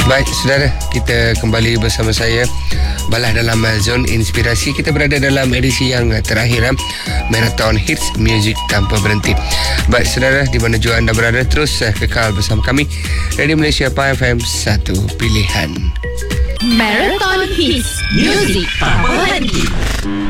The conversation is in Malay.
Baik, saudara, kita kembali bersama saya Balah dalam Zone Inspirasi. Kita berada dalam edisi yang terakhir, Marathon Hits Music Tanpa Berhenti. Baik, saudara, di mana jua anda berada, terus kekal bersama kami. Radio Malaysia PAFM, satu pilihan. Marathon Hits Music Tanpa Berhenti.